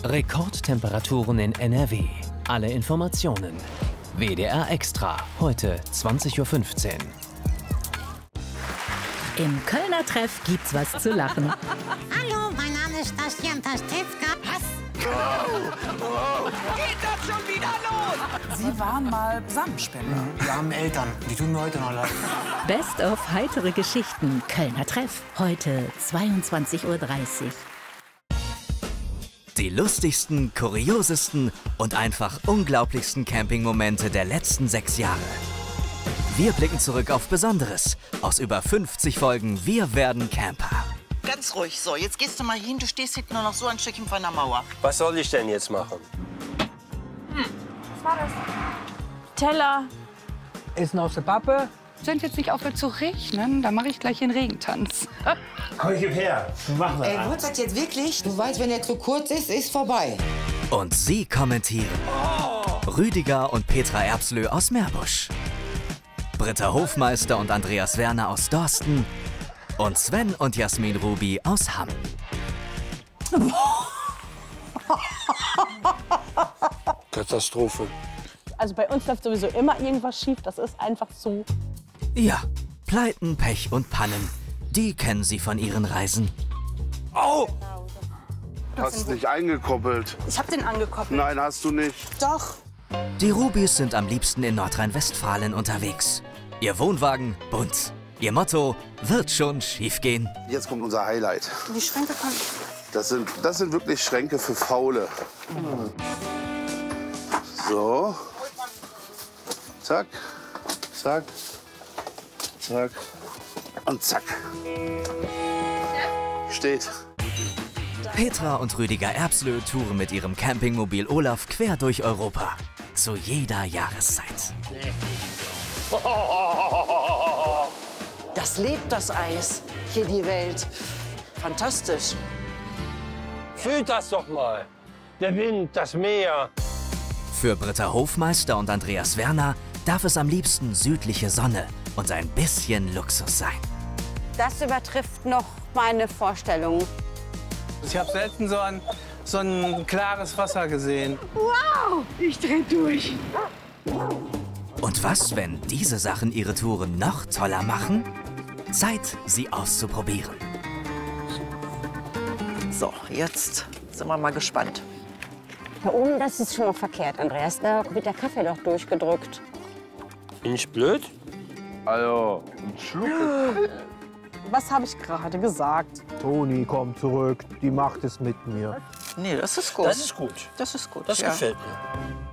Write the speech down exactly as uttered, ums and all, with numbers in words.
Rekordtemperaturen in N R W. Alle Informationen. W D R Extra, heute zwanzig Uhr fünfzehn. Im Kölner Treff gibt's was zu lachen. Hallo, mein Name ist Bastian Pastewka. Was? Oh, geht das schon wieder los? Sie waren mal Samenspender. Wir haben Eltern, die tun mir heute noch leid. Best of heitere Geschichten. Kölner Treff, heute zweiundzwanzig Uhr dreißig. Die lustigsten, kuriosesten und einfach unglaublichsten Campingmomente der letzten sechs Jahre. Wir blicken zurück auf Besonderes aus über fünfzig Folgen Wir werden Camper. Ganz ruhig, so, jetzt gehst du mal hin, du stehst hinten nur noch so ein Stückchen von der Mauer. Was soll ich denn jetzt machen? Hm, was war das? Teller. Essen aus der Pappe. Sind jetzt nicht aufhört zu regnen, dann mache ich gleich den Regentanz. Komm, gib her, wir machen das. Ey, wird das jetzt wirklich? Du weißt, wenn er zu kurz ist, ist vorbei. Und sie kommentieren. Oh. Rüdiger und Petra Erbslö aus Meerbusch. Britta Hofmeister und Andreas Werner aus Dorsten. Und Sven und Jasmin Ruby aus Hamm. Katastrophe. Also bei uns läuft sowieso immer irgendwas schief, das ist einfach so. Ja, Pleiten, Pech und Pannen, die kennen sie von ihren Reisen. Au! Hast nicht eingekoppelt. Ich hab den angekoppelt. Nein, hast du nicht. Doch. Die Rubis sind am liebsten in Nordrhein-Westfalen unterwegs. Ihr Wohnwagen bunt. Ihr Motto, wird schon schiefgehen. Jetzt kommt unser Highlight. Die Schränke kommen. Das sind, das sind wirklich Schränke für Faule. So. Zack, zack, zack und zack. Steht. Petra und Rüdiger Erbslö touren mit ihrem Campingmobil Olaf quer durch Europa. Zu jeder Jahreszeit. Das lebt, das Eis, hier die Welt. Fantastisch. Fühlt das doch mal. Der Wind, das Meer. Für Britta Hofmeister und Andreas Werner darf es am liebsten südliche Sonne und ein bisschen Luxus sein. Das übertrifft noch meine Vorstellungen. Ich habe selten so ein, so ein klares Wasser gesehen. Wow, ich dreh durch. Und was, wenn diese Sachen ihre Touren noch toller machen? Zeit, sie auszuprobieren. So, jetzt sind wir mal gespannt. Da oben, das ist schon mal verkehrt, Andreas. Da wird der Kaffee doch durchgedrückt. Bin ich blöd? Also, ein Schluck. Was habe ich gerade gesagt? Toni kommt zurück, die macht es mit mir. Nee, das ist gut. Das ist gut. Das ist gut. Das ja. gefällt mir.